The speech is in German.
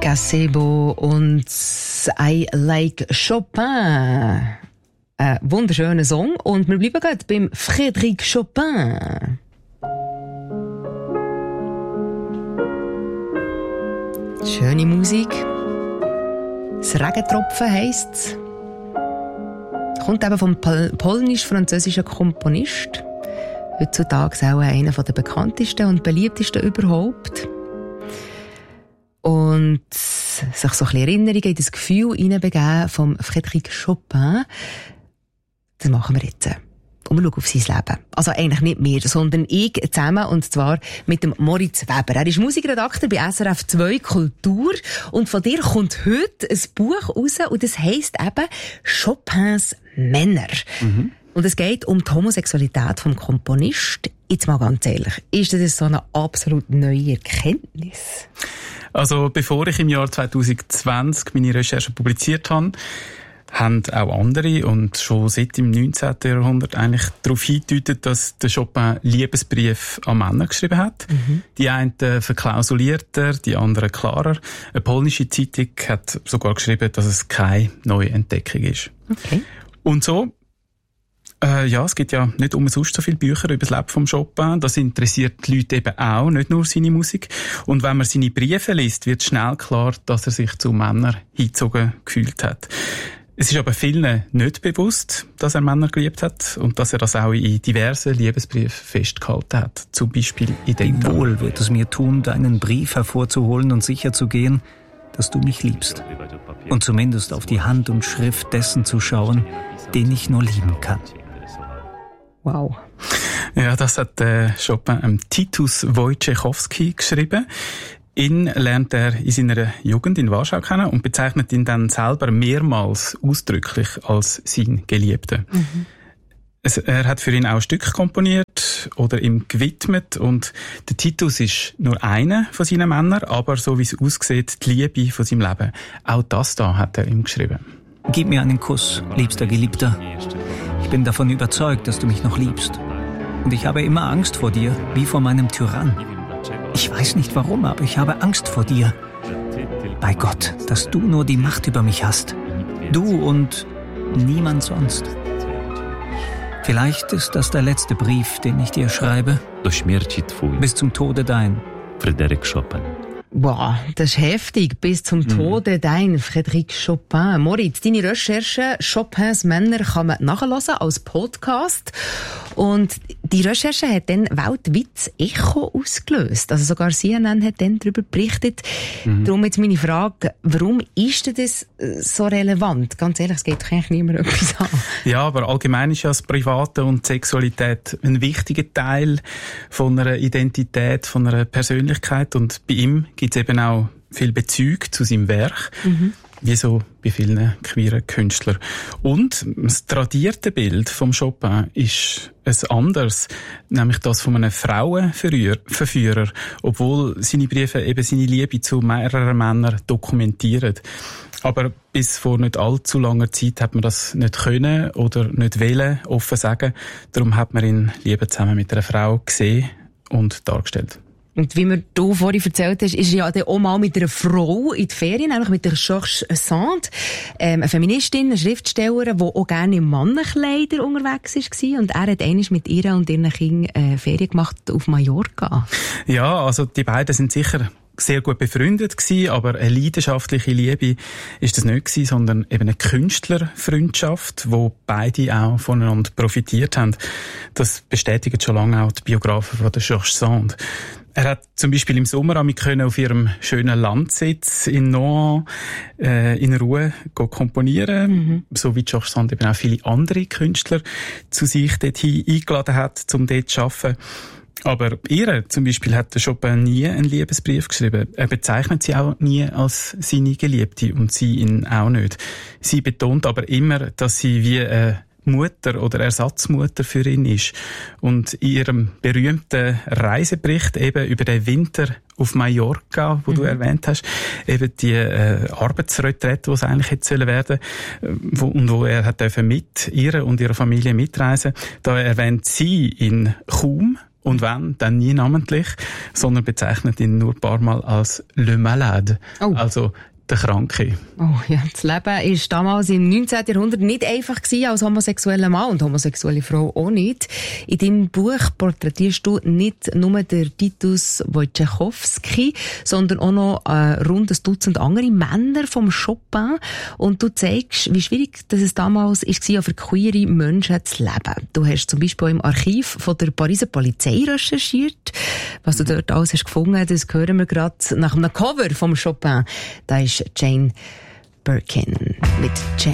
Gazebo und I Like Chopin. Ein wunderschöner Song. Und wir bleiben gerade beim Frédéric Chopin. Schöne Musik. Das Regentropfen heisst's. Kommt eben vom polnisch-französischen Komponist. Heutzutage auch einer der bekanntesten und beliebtesten überhaupt. Und sich so ein bisschen Erinnerungen in das Gefühl hineinbegeben vom Frédéric Chopin. Das machen wir jetzt. Und wir schauen auf sein Leben. Also eigentlich nicht wir, sondern ich zusammen, und zwar mit dem Moritz Weber. Er ist Musikredakteur bei SRF 2 Kultur, und von dir kommt heute ein Buch raus, und das heisst eben Chopins Männer. Mhm. Und es geht um die Homosexualität vom Komponist. Jetzt mal ganz ehrlich, ist das so eine absolut neue Erkenntnis? Also bevor ich im Jahr 2020 meine Recherche publiziert habe, haben auch andere und schon seit dem 19. Jahrhundert eigentlich darauf hingedeutet, dass der Chopin Liebesbrief an Männer geschrieben hat. Mhm. Die einen verklausulierter, die anderen klarer. Eine polnische Zeitung hat sogar geschrieben, dass es keine neue Entdeckung ist. Okay. Und so, es gibt ja nicht umsonst so viele Bücher über das Leben vom Chopin. Das interessiert die Leute eben auch, nicht nur seine Musik. Und wenn man seine Briefe liest, wird schnell klar, dass er sich zu Männern hingezogen gefühlt hat. Es ist aber vielen nicht bewusst, dass er Männer geliebt hat und dass er das auch in diversen Liebesbriefen festgehalten hat. Zum Beispiel in dem Wie wohl wird es mir tun, deinen Brief hervorzuholen und sicherzugehen, dass du mich liebst. Und zumindest auf die Hand und Schrift dessen zu schauen, den ich nur lieben kann. Wow. Ja, das hat Chopin Titus Wojciechowski geschrieben. Ihn lernt er in seiner Jugend in Warschau kennen und bezeichnet ihn dann selber mehrmals ausdrücklich als sein Geliebten. Mhm. Er hat für ihn auch Stücke komponiert oder ihm gewidmet, und der Titus ist nur einer von seinen Männern, aber so wie es aussieht, die Liebe von seinem Leben. Auch das da hat er ihm geschrieben. Gib mir einen Kuss, liebster Geliebter. Ich bin davon überzeugt, dass du mich noch liebst. Und ich habe immer Angst vor dir, wie vor meinem Tyrann. Ich weiß nicht warum, aber ich habe Angst vor dir. Bei Gott, dass du nur die Macht über mich hast. Du und niemand sonst. Vielleicht ist das der letzte Brief, den ich dir schreibe. Bis zum Tode dein. Frédéric Chopin. Boah, das ist heftig. Bis zum Tode dein, Frédéric Chopin. Moritz, deine Recherche Chopins Männer kann man nachhören als Podcast. Und die Recherche hat dann weltweit das Echo ausgelöst. Also sogar CNN hat dann darüber berichtet. Darum jetzt meine Frage, warum ist das so relevant? Ganz ehrlich, es geht doch eigentlich niemand etwas an. Ja, aber allgemein ist ja das Private und Sexualität ein wichtiger Teil von einer Identität, von einer Persönlichkeit. Und bei ihm gibt es eben auch viel Bezüge zu seinem Werk, wie so bei vielen queeren Künstlern. Und das tradierte Bild vom Chopin ist ein anderes, nämlich das von einem Frauenverführer, obwohl seine Briefe eben seine Liebe zu mehreren Männern dokumentieren. Aber bis vor nicht allzu langer Zeit hat man das nicht können oder nicht wollen offen sagen. Darum hat man ihn lieber zusammen mit einer Frau gesehen und dargestellt. Und wie du vorhin erzählt hast, ist er ja auch mal mit einer Frau in die Ferien, nämlich mit der Georges Sand, eine Feministin, eine Schriftstellerin, die auch gerne in Mannenkleider unterwegs war. Und er hat einmal mit ihr und ihren Kindern Ferien gemacht auf Mallorca. Ja, also die beiden sind sicher sehr gut befreundet gewesen, aber eine leidenschaftliche Liebe ist das nicht gewesen, sondern eben eine Künstlerfreundschaft, wo beide auch voneinander profitiert haben. Das bestätigen schon lange auch die Biografen von der Georges Sand. Er hat zum Beispiel im Sommer auf ihrem schönen Landsitz in Nohant in Ruhe komponieren, so wie Georges Sand eben auch viele andere Künstler zu sich dorthin eingeladen hat, um dort zu arbeiten. Aber ihr zum Beispiel hat der Chopin nie einen Liebesbrief geschrieben. Er bezeichnet sie auch nie als seine Geliebte und sie ihn auch nicht. Sie betont aber immer, dass sie wie eine Mutter oder Ersatzmutter für ihn ist. Und in ihrem berühmten Reisebericht eben über den Winter auf Mallorca, wo du erwähnt hast, eben die Arbeitsretrette, die es eigentlich hätte werden sollen, wo er hat mit ihr und ihrer Familie mitreisen. Da erwähnt sie ihn kaum. Und wenn, dann nie namentlich, sondern bezeichnet ihn nur ein paar Mal als Le Malade, also der Kranke. Oh ja, das Leben war damals im 19. Jahrhundert nicht einfach gewesen, als homosexueller Mann und homosexuelle Frau auch nicht. In deinem Buch porträtierst du nicht nur den Titus Wojciechowski, sondern auch noch rund ein Dutzend andere Männer vom Chopin. Und du zeigst, wie schwierig es damals war, für queere Menschen zu leben. Du hast zum Beispiel im Archiv von der Pariser Polizei recherchiert. Was du dort alles hast gefunden, das hören wir gerade nach einem Cover vom Chopin. Da ist Jane Birkin mit Jane.